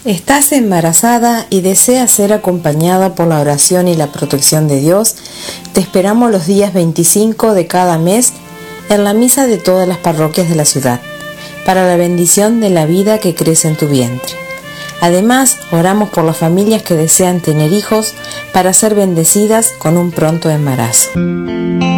¿Estás embarazada y deseas ser acompañada por la oración y la protección de Dios? Te esperamos los días 25 de cada mes en la misa de todas las parroquias de la ciudad, para la bendición de la vida que crece en tu vientre. Además, oramos por las familias que desean tener hijos para ser bendecidas con un pronto embarazo.